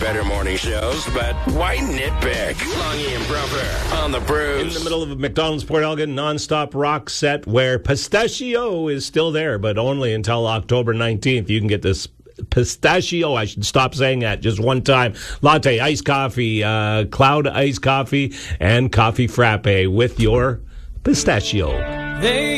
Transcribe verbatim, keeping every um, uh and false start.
better morning shows, but why nitpick? Longy and Brumper on the Brews. In the middle of a McDonald's Port Elgin nonstop rock set where Pistachio is still there, but only until October nineteenth. You can get this pistachio, I should stop saying that just one time, latte, iced coffee, uh, cloud iced coffee, and coffee frappe with your pistachio. They